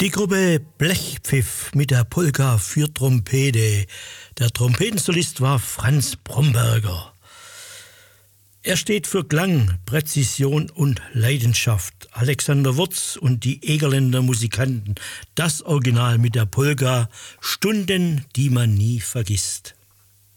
Die Gruppe Blechpfiff mit der Polka für Trompete. Der Trompetensolist war Franz Bromberger. Er steht für Klang, Präzision und Leidenschaft. Alexander Wurz und die Egerländer Musikanten. Das Original mit der Polka. Stunden, die man nie vergisst.